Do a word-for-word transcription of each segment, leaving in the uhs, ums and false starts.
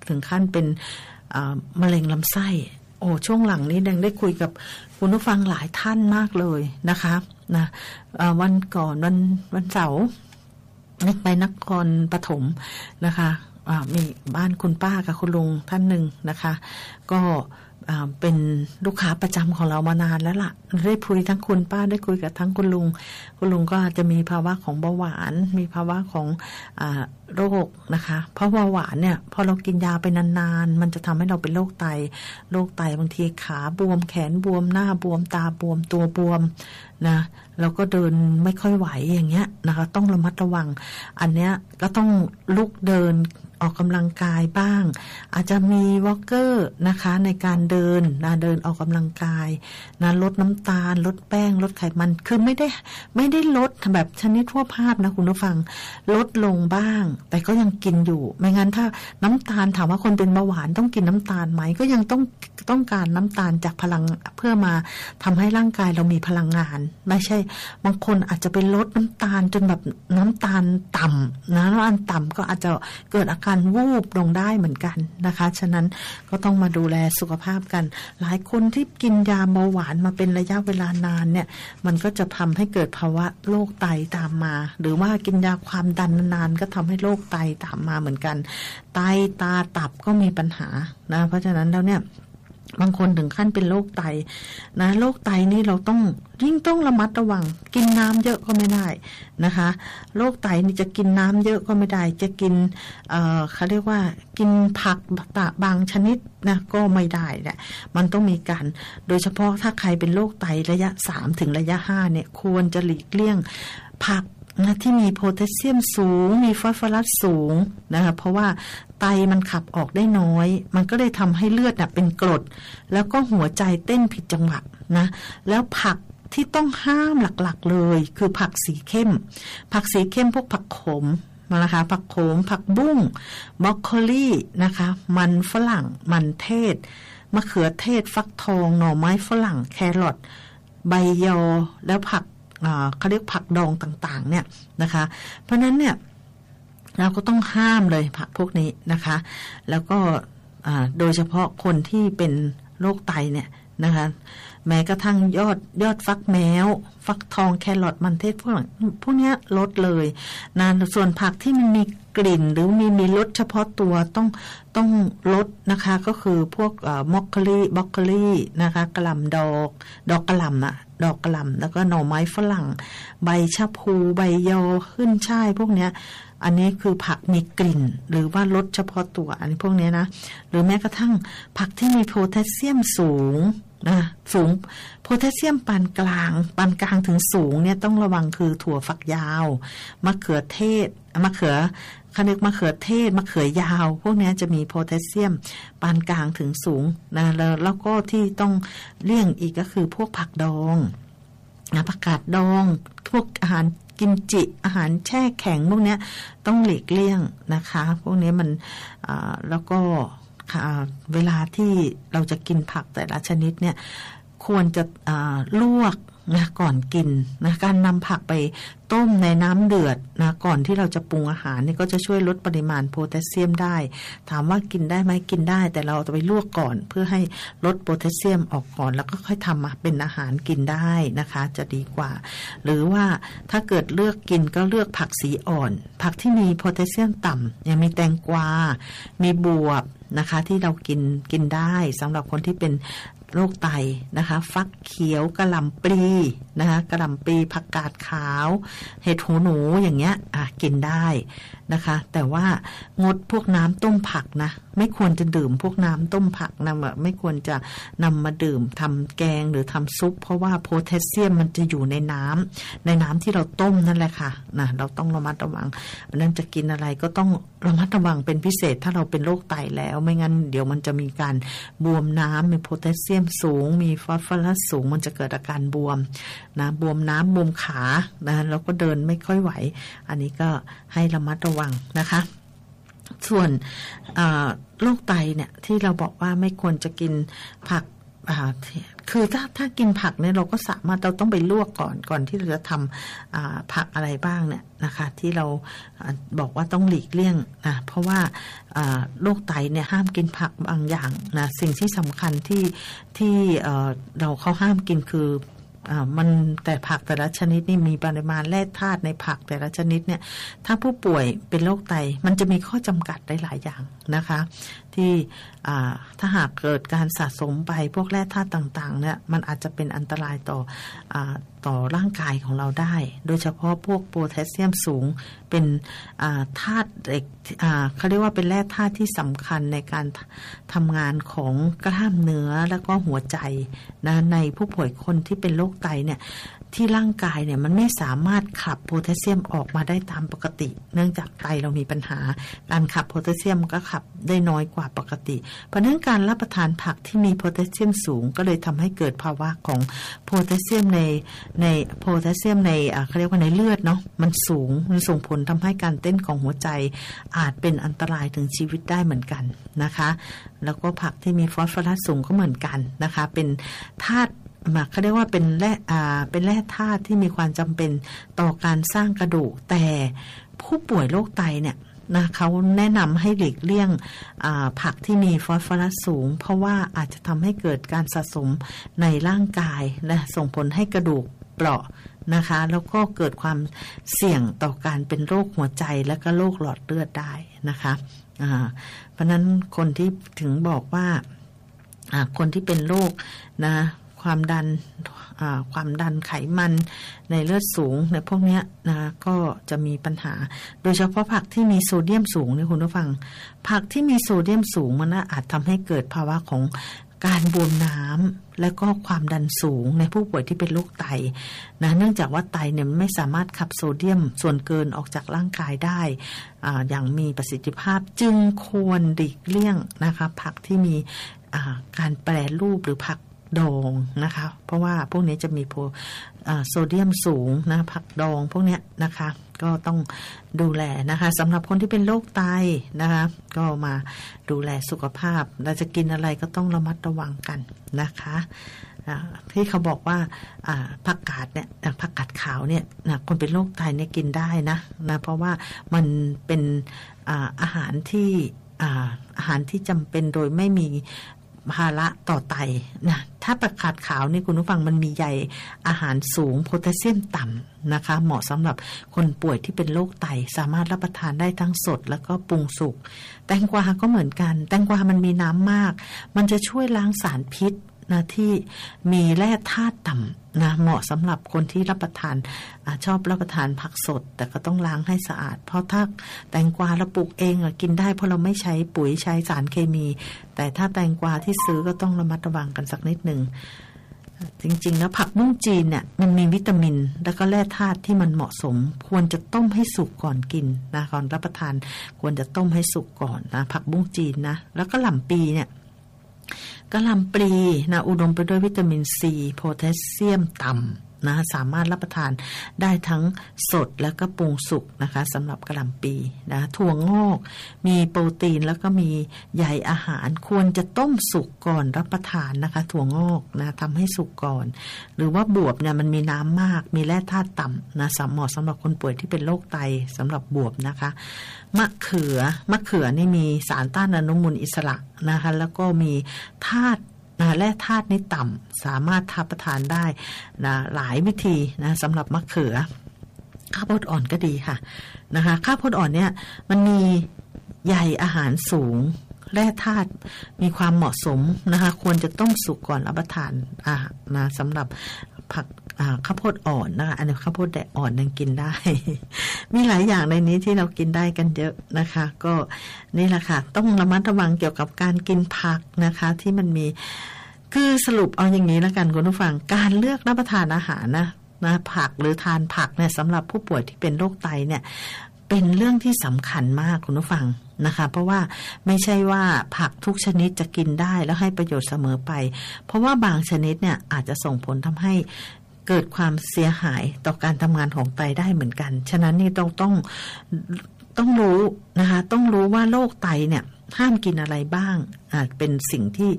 ถึงขั้นเป็นมะเร็งลำไส้โอ้ช่วงหลังนี้ดังได้คุยกับคุณผู้ฟังหลายท่านมากเลยนะคะนะวันก่อนวันวันเสาร์ไปนครปฐมนะคะมีบ้านคุณป้ากับคุณลุงท่านหนึ่งนะคะก็เป็นลูกค้าประจำของเรามานานแล้วล่ะได้คุยทั้งคุณป้าได้คุยกับทั้งคุณลุงคุณลุงก็จะมีภาวะของเบาหวานมีภาวะของอ่าโรคนะคะเพราะเบาหวานเนี่ยพอเรากินยาไปนานๆมันจะทำให้เราเป็นโรคไตโรคไตบางทีขาบวมแขนบวมหน้าบวมตาบวมตัวบวมนะเราก็เดินไม่ค่อยไหวอย่างเงี้ยนะคะต้องระมัดระวังอันเนี้ยก็ต้องลุกเดินออกกำลังกายบ้างอาจจะมีวอล์กเกอร์นะคะในการเดินนะเดินออกกำลังกายนะลดน้ำตาลลดแป้งลดไขมันคือไม่ได้ไม่ได้ลดแบบชนิดทั่วภาพนะคุณผู้ฟังลดลงบ้างแต่ก็ยังกินอยู่ไม่งั้นถ้าน้ำตาลถามว่าคนเป็นเบาหวานต้องกินน้ำตาลไหมก็ยังต้องต้องการน้ำตาลจากพลังเพื่อมาทำให้ร่างกายเรามีพลังงานไม่ใช่บางคนอาจจะไปลดน้ำตาลจนแบบน้ำตาลต่ำนะน้ำตาลต่ำก็อาจจะเกิดอาการวูบลงได้เหมือนกันนะคะฉะนั้นก็ต้องมาดูแลสุขภาพกันหลายคนที่กินยาเบาหวานมาเป็นระยะเวลานานเนี่ยมันก็จะทำให้เกิดภาวะโรคไตตามมาหรือว่ากินยาความดันนานๆก็ทำให้โรคไตตามมาเหมือนกันไตตาตับก็มีปัญหานะเพราะฉะนั้นแล้วเนี่ยบางคนถึงขั้นเป็นโรคไตนะโรคไตนี่เราต้องยิ่งต้องระมัดระวังกินน้ำเยอะก็ไม่ได้นะคะโรคไตนี่จะกินน้ำเยอะก็ไม่ได้จะกินเอ่อเขาเรียกว่ากินผักบางชนิดนะก็ไม่ได้แหละมันต้องมีการโดยเฉพาะถ้าใครเป็นโรคไตระยะสามถึงระยะห้าเนี่ยควรจะหลีกเลี่ยงผักนะที่มีโพแทสเซียมสูงมีฟอสฟอรัสสูงนะคะเพราะว่าไตมันขับออกได้น้อยมันก็เลยทำให้เลือดนะเป็นกรดแล้วก็หัวใจเต้นผิดจังหวะนะแล้วผักที่ต้องห้ามหลักๆเลยคือผักสีเข้มผักสีเข้มพวกผักขมนะคะผักโขมผักบุ้งบรอกโคลีนะคะมันฝรั่งมันเทศมะเขือเทศฟักทองหน่อไม้ฝรั่งแครอทใบยอแล้วผักเขาเรียกผักดองต่างๆเนี่ยนะคะเพราะนั้นเนี่ยเราก็ต้องห้ามเลยผักพวกนี้นะคะแล้วก็โดยเฉพาะคนที่เป็นโรคไตเนี่ยนะคะแม้กระทั่งยอดยอดฟักแมวฟักทองแครอทมันเทศพวกพวกนี้ลดเลยนะส่วนผักที่มันมีกลิ่นหรือมีมีรสเฉพาะตัวต้องต้องลดนะคะก็คือพวกมอคโคลีบรอกโคลีนะคะกะหล่ำดอกดอกกะหล่ำอะดอกกะหล่ำแล้วก็หน่อไม้ฝรั่งใบชะพูใบยอขึ้นช่ายพวกเนี้ยอันนี้คือผักมีกลิ่นหรือว่ารสเฉพาะตัวอันนี้พวกนี้นะหรือแม้กระทั่งผักที่มีโพแทสเซียมสูงนะสูงโพแทสเซียมปานกลางปานกลางถึงสูงเนี่ยต้องระวังคือถั่วฝักยาวมะเขือเทศมะเขือเขาเรียกมะเขือเทศมะเขือยาวพวกนี้จะมีโพแทสเซียมปานกลางถึงสูงนะแล้วแล้วก็ที่ต้องเลี่ยงอีกก็คือพวกผักดองนะผักกาดดองพวกอาหารกิมจิอาหารแช่แข็งพวกนี้ต้องหลีกเลี่ยงนะคะพวกนี้มันแล้วก็เวลาที่เราจะกินผักแต่ละชนิดเนี่ยควรจะลวกนะก่อนกินนะการนำผักไปต้มในน้ำเดือดนะก่อนที่เราจะปรุงอาหารนี่ก็จะช่วยลดปริมาณโพแทสเซียมได้ถามว่ากินได้ไหมกินได้แต่เราจะไปลวกก่อนเพื่อให้ลดโพแทสเซียมออกก่อนแล้วก็ค่อยทำมาเป็นอาหารกินได้นะคะจะดีกว่าหรือว่าถ้าเกิดเลือกกินก็เลือกผักสีอ่อนผักที่มีโพแทสเซียมต่ำอย่างมีแตงกวามีบวบนะคะที่เรากินกินได้สำหรับคนที่เป็นโรคไตนะคะฟักเขียวกะหล่ำปลีนะคะกะหล่ำปลีผักกาดขาวเห็ดหูหนูอย่างเงี้ยอ่ะกินได้นะคะแต่ว่างดพวกน้ำต้มผักนะไม่ควรจะดื่มพวกน้ำต้มผักนะไม่ควรจะนำมาดื่มทำแกงหรือทำซุปเพราะว่าโพแทสเซียมมันจะอยู่ในน้ำในน้ำที่เราต้มนั่นแหละค่ะนะเราต้องระมัดระวังเพราะนั้นจะกินอะไรก็ต้องระมัดระวังเป็นพิเศษถ้าเราเป็นโรคไตแล้วไม่งั้นเดี๋ยวมันจะมีการบวมน้ำมีโพแทสเซียมสูงมีฟอสฟอรัสสูงมันจะเกิดอาการบวมนะบวมน้ำบวมขานะแล้วก็เดินไม่ค่อยไหวอันนี้ก็ให้ระมัดระวังนะคะส่วนโรคไตเนี่ยที่เราบอกว่าไม่ควรจะกินผักอ่าคือถ้าถ้ากินผักเนี่ยเราก็สามารถเราต้องไปลวกก่อนก่อนที่เราจะทำอ่าผักอะไรบ้างเนี่ยนะคะที่เราบอกว่าต้องหลีกเลี่ยงนะเพราะว่าโรคไตเนี่ยห้ามกินผักบางอย่างนะสิ่งที่สำคัญที่ที่เราเขาห้ามกินคืออ่ามันแต่ผักแต่ละชนิดนี่มีปริมาณแร่ธาตุในผักแต่ละชนิดเนี่ยถ้าผู้ป่วยเป็นโรคไตมันจะมีข้อจำกัดได้หลายอย่างนะคะที่อ่าถ้าหากเกิดการสะสมไปพวกแร่ธาตุต่างๆเนี่ยมันอาจจะเป็นอันตรายต่ออ่าต่อร่างกายของเราได้โดยเฉพาะพวกโพแทสเซียมสูงเป็นอ่าธาตุเหล็กอ่าเขาเรียกว่าเป็นแร่ธาตุที่สำคัญในการทำงานของกล้ามเนื้อแล้วก็หัวใจนะในผู้ป่วยคนที่เป็นโรคไตเนี่ยที่ร่างกายเนี่ยมันไม่สามารถขับโพแทสเซียมออกมาได้ตามปกติเนื่องจากไตเรามีปัญหาการขับโพแทสเซียมก็ขับได้น้อยกว่าปกติเพราะฉะนั้นการรับประทานผักที่มีโพแทสเซียมสูงก็เลยทำให้เกิดภาวะของโพแทสเซียมในในโพแทสเซียมในเขาเรียกว่าในเลือดเนาะมันสูงมันส่งผลทำให้การเต้นของหัวใจอาจเป็นอันตรายถึงชีวิตได้เหมือนกันนะคะแล้วก็ผักที่มีฟอสฟอรัสสูงก็เหมือนกันนะคะเป็นธาตุเขาเรียกว่าเป็นแร่อ่าเป็นแร่ธาตุที่มีความจำเป็นต่อการสร้างกระดูกแต่ผู้ป่วยโรคไตเนี่ยนะเขาแนะนำให้หลีกเลี่ยงผักที่มีฟอสฟอรัสสูงเพราะว่าอาจจะทำให้เกิดการสะสมในร่างกายและส่งผลให้กระดูกเปราะนะคะแล้วก็เกิดความเสี่ยงต่อการเป็นโรคหัวใจและก็โรคหลอดเลือดได้นะคะเพราะนั้นคนที่ถึงบอกว่าคนที่เป็นโรคนะความดันความดันไขมันในเลือดสูงในพวกนี้นะก็จะมีปัญหาโดยเฉพาะผักที่มีโซเดียมสูงนี่คุณผู้ฟังผักที่มีโซเดียมสูงมันอาจทำให้เกิดภาวะของการบวมน้ำและก็ความดันสูงในผู้ป่วยที่เป็นโรคไตนะเนื่องจากว่าไตเนี่ยไม่สามารถขับโซเดียมส่วนเกินออกจากร่างกายได้ อ, อย่างมีประสิทธิภาพจึงควรหลีกเลี่ยงนะคะผักที่มีการแปรรูปหรือผักดองนะคะเพราะว่าพวกนี้จะมีโซเดียมสูงนะผักดองพวกนี้นะคะก็ต้องดูแลนะคะสำหรับคนที่เป็นโรคไตนะคะก็มาดูแลสุขภาพเราจะกินอะไรก็ต้องระมัดระวังกันนะคะที่เขาบอกว่าผักกาดเนี่ยผักกาดขาวเนี่ยคนเป็นโรคไตเนี่ยกินได้นะนะเพราะว่ามันเป็นอาหารที่อาหารที่จำเป็นโดยไม่มีภาระต่อไตนะถ้าผักกาดขาวนี่คุณผู้ฟังมันมีใยอาหารสูงโพแทสเซียมต่ำนะคะเหมาะสำหรับคนป่วยที่เป็นโรคไตสามารถรับประทานได้ทั้งสดแล้วก็ปรุงสุกแตงกวาก็เหมือนกันแตงกวามันมีน้ำมากมันจะช่วยล้างสารพิษนะที่มีแร่ธาตุต่ำนะเหมาะสำหรับคนที่รับประทานอชอบรับประทานผักสดแต่ก็ต้องล้างให้สะอาดเพราะถ้าแตงกวาเราปลูกเองกินได้เพราะเราไม่ใช้ปุ๋ยใช้สารเคมีแต่ถ้าแตงกวาที่ซื้อก็ต้องระมัดระวังกันสักนิดนึงจริงๆแล้วผักบุ้งจีนเนี่ยมันมีวิตามินและก็แร่ธาตุที่มันเหมาะสมควรจะต้มให้สุกก่อนกินนะก่อนรับประทานควรจะต้มให้สุกก่อนนะผักบุ้งจีนนะแล้วก็หล่ำปีเนี่ยกะหล่ำปลีนะอุดมไปด้วยวิตามินซีโพแทสเซียมต่ำนะสามารถรับประทานได้ทั้งสดและก็ปรุงสุกนะคะสำหรับกะหล่ำปลีนะถั่วงอกมีโปรตีนแล้วก็มีใยอาหารควรจะต้มสุกก่อนรับประทานนะคะถั่วงอกนะทำให้สุกก่อนหรือว่าบวบเนี่ยมันมีน้ำมากมีแร่ธาตุต่ำนะเหมาะสำหรับคนป่วยที่เป็นโรคไตสำหรับบวบนะคะมะเขือมะเขือนี่มีสารต้านอนุมูลอิสระนะคะแล้วก็มีธาตุแร่ธาตุนี่ต่ำสามารถรับประทานได้นะหลายวิธีนะสำหรับมะเขือข้าวโพดอ่อนก็ดีค่ะนะคะข้าวโพดอ่อนเนี่ยมันมีใยอาหารสูงแร่ธาตุมีความเหมาะสมนะคะควรจะต้มสุกก่อนรับประทานอ่านะสำหรับผักข้าวโพดอ่อนนะคะอันนี้ข้าวโพดแดดอ่อนยังกินได้ มีหลายอย่างในนี้ที่เรากินได้กันเยอะนะคะก็นี่แหละค่ะต้องระมัดระวังเกี่ยวกับการกินผักนะคะที่มันมีคือสรุปเอาอย่างนี้แล้วกันคุณผู้ฟังการเลือกรับประทานอาหารนะนะผักหรือทานผักเนี่ยสำหรับผู้ป่วยที่เป็นโรคไตเนี่ยเป็นเรื่องที่สำคัญมากคุณผู้ฟังนะคะเพราะว่าไม่ใช่ว่าผักทุกชนิดจะกินได้แล้วให้ประโยชน์เสมอไปเพราะว่าบางชนิดเนี่ยอาจจะส่งผลทำให้เกิดความเสียหายต่อการทำงานของไตได้เหมือนกันฉะนั้นนี่ต้องต้องต้องรู้นะคะต้องรู้ว่าโรคไตเนี่ยห้ามกินอะไรบ้างอ่าเป็นสิ่งที่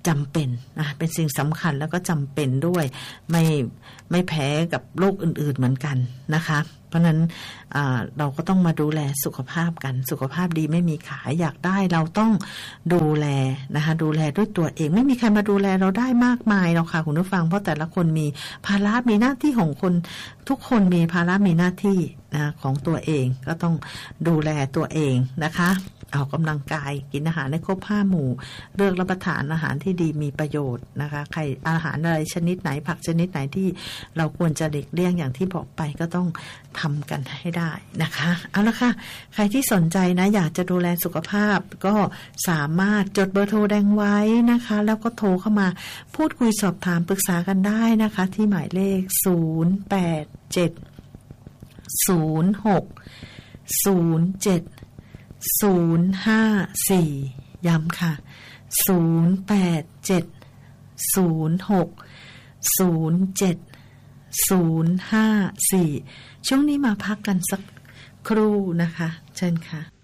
จำเป็นนะเป็นสิ่งสำคัญแล้วก็จำเป็นด้วยไม่ไม่แพ้กับโรคอื่นๆเหมือนกันนะคะเพราะนั้นเราก็ต้องมาดูแลสุขภาพกันสุขภาพดีไม่มีขายอยากได้เราต้องดูแลนะคะดูแลด้วยตัวเองไม่มีใครมาดูแลเราได้มากมายหรอกค่ะคุณผู้ฟังเพราะแต่ละคนมีภาระมีหน้าที่ของคนทุกคนมีภาระมีหน้าที่นะของตัวเองก็ต้องดูแลตัวเองนะคะออกกำลังกายกินอาหารให้ครบห้าหมู่เลือกรับประทานอาหารที่ดีมีประโยชน์นะคะใครอาหารอะไรชนิดไหนผักชนิดไหนที่เราควรจะหลีกเลี่ยงอย่างที่บอกไปก็ต้องทำกันให้ได้นะคะเอาละค่ะใครที่สนใจนะอยากจะดูแลสุขภาพก็สามารถจดเบอร์โทรแดงไว้นะคะแล้วก็โทรเข้ามาพูดคุยสอบถามปรึกษากันได้นะคะที่หมายเลขศูนย์ แปด เจ็ด ศูนย์ หก ศูนย์ เจ็ด ศูนย์ ห้า สี่ย้ำค่ะศูนย์ แปด เจ็ด ศูนย์ หก ศูนย์ เจ็ด ศูนย์ ห้า สี่ช่วงนี้มาพักกันสักครู่นะคะเชิญค่ะ